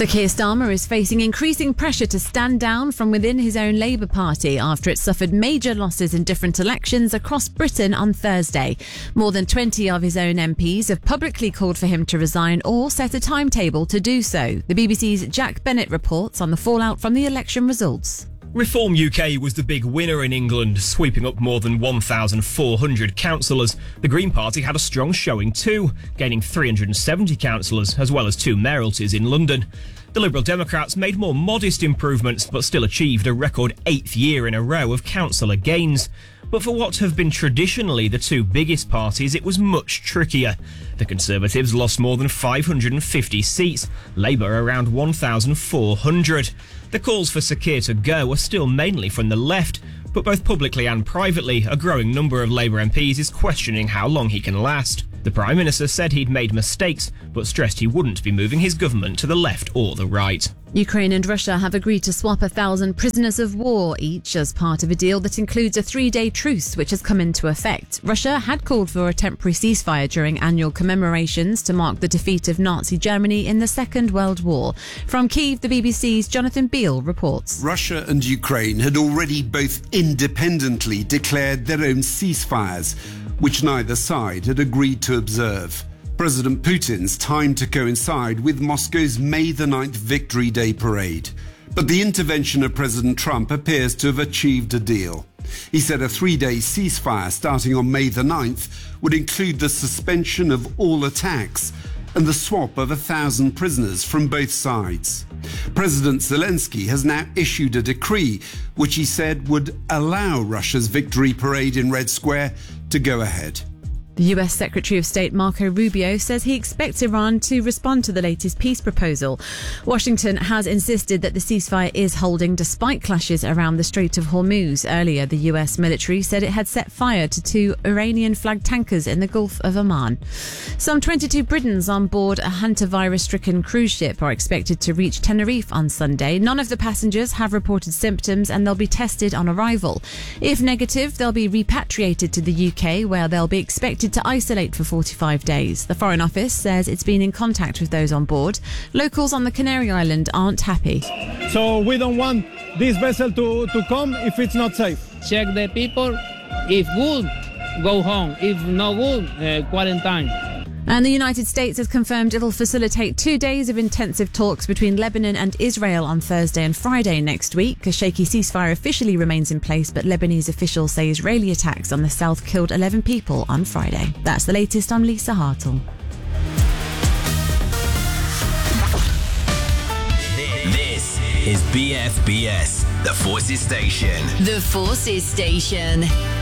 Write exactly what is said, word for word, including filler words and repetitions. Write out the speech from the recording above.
Sir Keir Starmer is facing increasing pressure to stand down from within his own Labour Party after it suffered major losses in different elections across Britain on Thursday. More than twenty of his own M Ps have publicly called for him to resign or set a timetable to do so. The B B C's Jack Bennett reports on the fallout from the election results. Reform U K was the big winner in England, sweeping up more than one thousand four hundred councillors. The Green Party had a strong showing too, gaining three hundred seventy councillors, as well as two mayoralties in London. The Liberal Democrats made more modest improvements, but still achieved a record eighth year in a row of councillor gains. But for what have been traditionally the two biggest parties, it was much trickier. The Conservatives lost more than five hundred fifty seats, Labour around one thousand four hundred. The calls for Sir Keir to go are still mainly from the left, but both publicly and privately, a growing number of Labour M Ps is questioning how long he can last. The Prime Minister said he'd made mistakes, but stressed he wouldn't be moving his government to the left or the right. Ukraine and Russia have agreed to swap a thousand prisoners of war each as part of a deal that includes a three-day truce, which has come into effect. Russia had called for a temporary ceasefire during annual commemorations to mark the defeat of Nazi Germany in the Second World War. From Kyiv, the B B C's Jonathan Beale reports. Russia and Ukraine had already both independently declared their own ceasefires, which neither side had agreed to observe. President Putin's timed to coincide with Moscow's May the ninth Victory Day parade. But the intervention of President Trump appears to have achieved a deal. He said a three-day ceasefire starting on May the ninth would include the suspension of all attacks and the swap of a thousand prisoners from both sides. President Zelensky has now issued a decree which he said would allow Russia's victory parade in Red Square to go ahead. The U S Secretary of State Marco Rubio says he expects Iran to respond to the latest peace proposal. Washington has insisted that the ceasefire is holding despite clashes around the Strait of Hormuz. Earlier, the U S military said it had set fire to two Iranian-flagged tankers in the Gulf of Oman. Some twenty-two Britons on board a hantavirus-stricken cruise ship are expected to reach Tenerife on Sunday. None of the passengers have reported symptoms and they'll be tested on arrival. If negative, they'll be repatriated to the U K, where they'll be expected to isolate for forty-five days. The Foreign Office says it's been in contact with those on board. Locals on the Canary Island aren't happy. So we don't want this vessel to, to come if it's not safe. Check the people. If good, go home. If no good, uh, quarantine. And the United States has confirmed it'll facilitate two days of intensive talks between Lebanon and Israel on Thursday and Friday next week. A shaky ceasefire officially remains in place, but Lebanese officials say Israeli attacks on the south killed eleven people on Friday. That's the latest. I'm Lisa Hartle. This is B F B S, the Forces Station. The Forces Station.